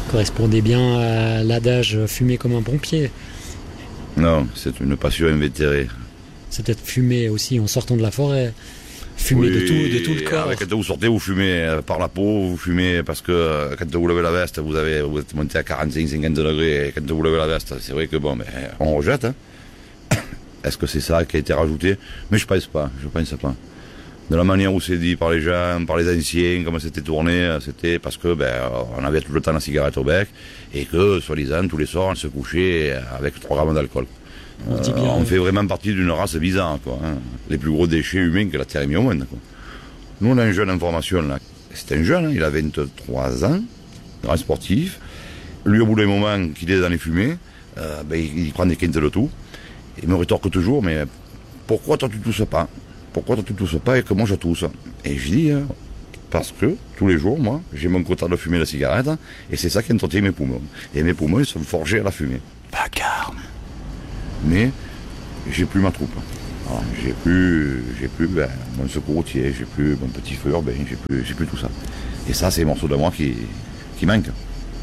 correspondait bien à l'adage « fumer comme un pompier ». Non, c'est une passion invétérée. C'est peut-être fumer aussi en sortant de la forêt. Fumer de tout le corps. Quand vous sortez, vous fumez par la peau, vous fumez parce que quand vous levez la veste, vous êtes monté à 45-50 degrés. Et quand vous levez la veste, c'est vrai que on rejette. Hein. Est-ce que c'est ça qui a été rajouté? Mais je pense pas. De la manière où c'est dit par les gens, par les anciens, comment c'était tourné, c'était parce que on avait tout le temps la cigarette au bec et que, soi-disant, tous les soirs, on se couchait avec 3 grammes d'alcool. On fait vraiment partie d'une race bizarre, quoi. Hein. Les plus gros déchets humains que la Terre ait mis au monde. Quoi. Nous, on a un jeune en formation, là. C'est un jeune, hein, il a 23 ans, grand sportif. Lui, au bout d'un moment qu'il est dans les fumées, il prend des quintes de tout. Il me rétorque toujours, mais pourquoi toi tu tousses pas? Pourquoi toi tu tousses pas et que moi je tousse? Et je dis, parce que tous les jours, moi, j'ai mon quota de fumer de cigarette, et c'est ça qui entretient mes poumons. Et mes poumons, ils sont forgés à la fumée. Vacarme. Mais j'ai plus ma troupe. Voilà, j'ai plus mon secours routier, j'ai plus mon petit feu urbain, j'ai plus tout ça. Et ça, c'est des morceaux de moi qui manquent.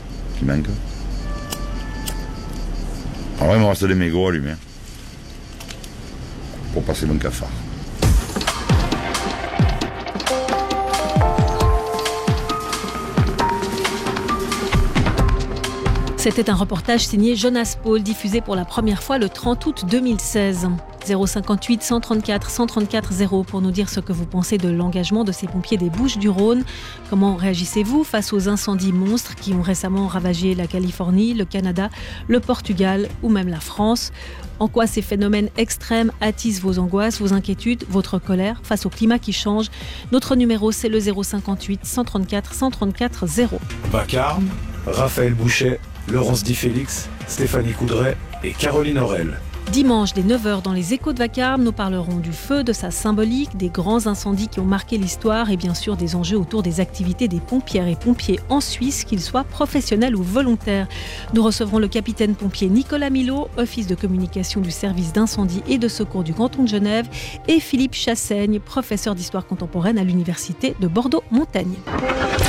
Alors il me reste des mégots à allumer pour passer mon cafard. C'était un reportage signé Jonas Paul, diffusé pour la première fois le 30 août 2016. 058 134 134 0 pour nous dire ce que vous pensez de l'engagement de ces pompiers des Bouches-du-Rhône. Comment réagissez-vous face aux incendies monstres qui ont récemment ravagé la Californie, le Canada, le Portugal ou même la France? En quoi ces phénomènes extrêmes attisent vos angoisses, vos inquiétudes, votre colère face au climat qui change? Notre numéro, c'est le 058 134 134 0. Vacarme, Raphaël Bouchet, Laurence Di Félix, Stéphanie Coudray et Caroline Aurel. Dimanche, dès 9h, dans les Échos de Vacarme, nous parlerons du feu, de sa symbolique, des grands incendies qui ont marqué l'histoire et bien sûr des enjeux autour des activités des pompières et pompiers en Suisse, qu'ils soient professionnels ou volontaires. Nous recevrons le capitaine pompier Nicolas Milot, office de communication du service d'incendie et de secours du canton de Genève, et Philippe Chassaigne, professeur d'histoire contemporaine à l'université de Bordeaux-Montaigne.